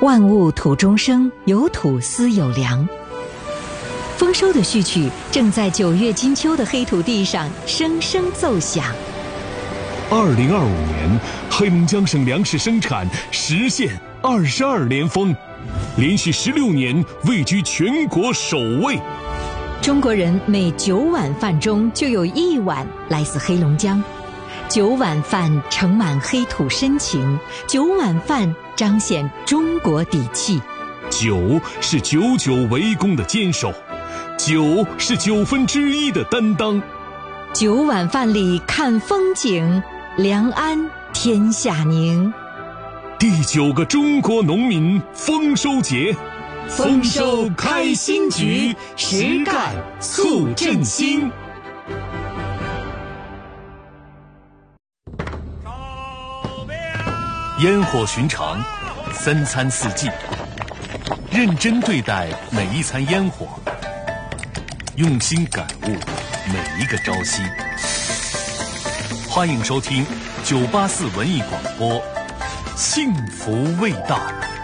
万物土中生，有土斯有粮。丰收的序曲正在9月金秋的黑土地上声声奏响。 2025年，黑龙江省粮食生产实现22连丰，连续16年位居全国首位。 中国人每9碗饭中就有1碗来自黑龙江。9碗饭盛满黑土深情，9碗饭彰显中国底气。 9是99围攻的坚守，9是1/9的担当。 9碗饭里看风景，良安天下宁。 第9个中国农民丰收节， 丰收开新局，实干促振兴。 烟火寻常，3餐4季，认真对待每一餐烟火，用心感悟每一个朝夕。欢迎收听984文艺广播，幸福味道。